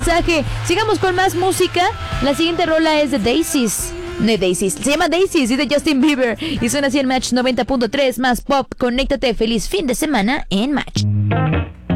mensaje. Sigamos con más música. La siguiente rola es de Daisies. Se llama Daisies y de Justin Bieber. Y suena así en Match 90.3 más pop. Conéctate, feliz fin de semana en Match.